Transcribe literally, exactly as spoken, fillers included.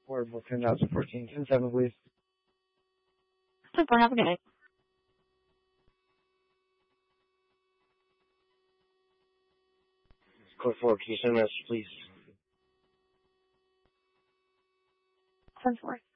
Ford for twenty fourteen. ten seven, please. ten four, have a good night. Code four, can you send a message, please? ten four.